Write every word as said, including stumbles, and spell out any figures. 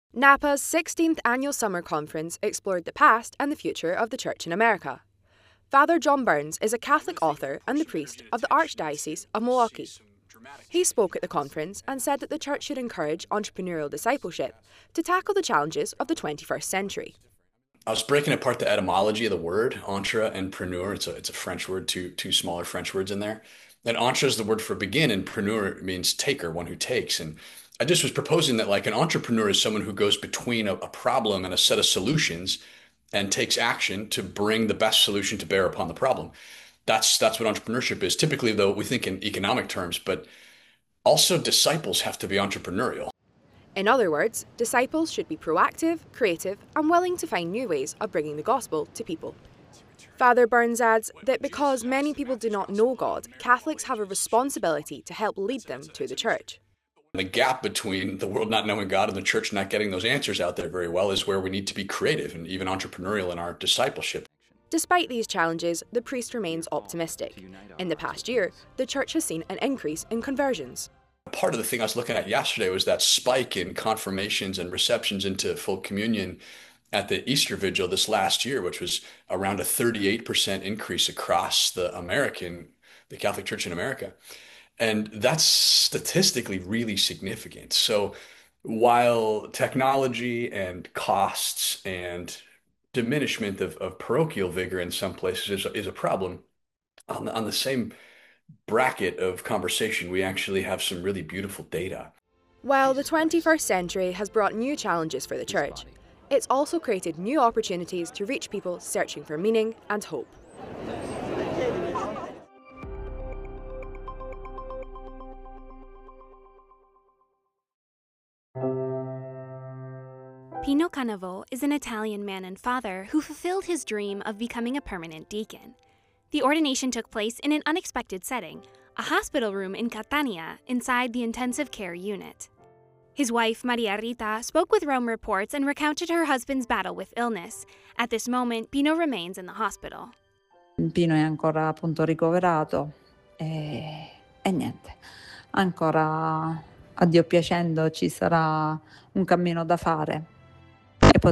NAPA's sixteenth Annual Summer Conference explored the past and the future of the Church in America. Father John Burns is a Catholic author and the priest of the Archdiocese of Milwaukee. He spoke at the conference and said that the Church should encourage entrepreneurial discipleship to tackle the challenges of the twenty-first century. I was breaking apart the etymology of the word, entre and preneur. It's a, it's a French word, two, two smaller French words in there. And entre is the word for begin, and preneur means taker, one who takes. And I just was proposing that like an entrepreneur is someone who goes between a, a problem and a set of solutions and takes action to bring the best solution to bear upon the problem. That's that's what entrepreneurship is. Typically, though, we think in economic terms, but also disciples have to be entrepreneurial. In other words, disciples should be proactive, creative, and willing to find new ways of bringing the gospel to people. Father Burns adds that because many people do not know God, Catholics have a responsibility to help lead them to the Church. The gap between the world not knowing God and the Church not getting those answers out there very well is where we need to be creative and even entrepreneurial in our discipleship. Despite these challenges, the priest remains optimistic. In the past year, the Church has seen an increase in conversions. Part of the thing I was looking at yesterday was that spike in confirmations and receptions into full communion at the Easter Vigil this last year, which was around a thirty-eight percent increase across the American, the Catholic Church in America. And that's statistically really significant. So while technology and costs and diminishment of, of parochial vigor in some places is, is a problem, on the, on the same bracket of conversation, we actually have some really beautiful data. While the twenty-first century has brought new challenges for the Church, it's also created new opportunities to reach people searching for meaning and hope. Pino Canavo is an Italian man and father who fulfilled his dream of becoming a permanent deacon. The ordination took place in an unexpected setting, a hospital room in Catania inside the intensive care unit. His wife, Maria Rita, spoke with Rome Reports and recounted her husband's battle with illness. At this moment, Pino remains in the hospital. Pino è ancora appunto ricoverato e, e niente, ancora a Dio piacendo ci sarà un cammino da fare.